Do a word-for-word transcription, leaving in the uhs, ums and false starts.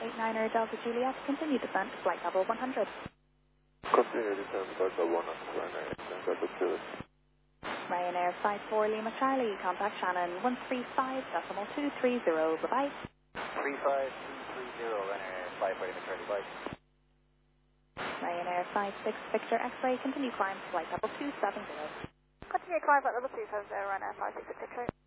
eight niner Delta Juliet, continue descent to flight level one hundred. Continue descent flight level one hundred, Ryanair eight nine Delta Juliet. Ryanair five four Lima Charlie, contact Shannon one three five decimal two three zero, bye-bye. three five two three zero, Ryanair five four Lima Charlie, bye. Ryanair five six Victor X-ray, continue climb to flight level two seven zero. Continue climb at level two seven zero, Ryanair five six Victor X-ray.